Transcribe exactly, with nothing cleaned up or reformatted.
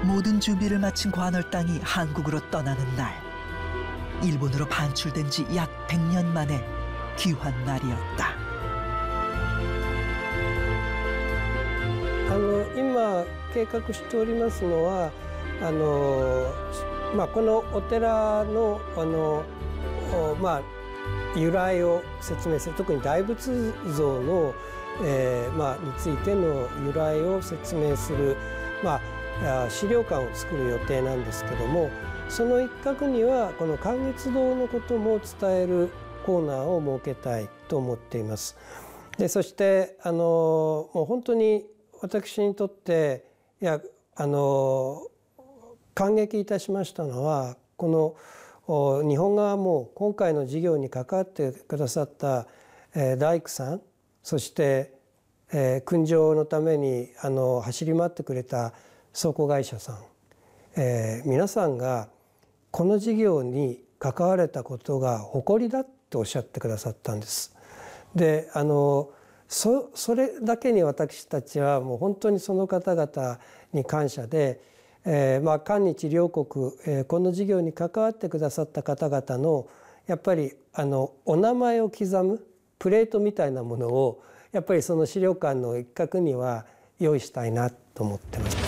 모든 준비를 마친 관할당이 한국으로 떠나는 날. 일본으로 반출된 지 약 백 년 만에 귀한 날이었다. あの今計画しておりますのはあの、まあ、このお寺のあの、まあ、由来を説明する、特に大仏像の、えーまあ、についての由来を説明する、まあ、資料館を作る予定なんですけども、その一角にはこの観月堂のことも伝えるコーナーを設けたいと思っています。でそしてあのもう本当に私にとっていやあの感激いたしましたのは、この日本側も今回の事業に関わってくださった、えー、大工さん、そして、えー、訓場のためにあの走り回ってくれた倉庫会社さん、えー、皆さんがこの事業に関われたことが誇りだとおっしゃってくださったんです。であの そ, それだけに私たちはもう本当にその方々に感謝で、えーまあ、韓日両国、えー、この事業に関わってくださった方々のやっぱりあのお名前を刻むプレートみたいなものをやっぱりその資料館の一角には用意したいなと思ってます。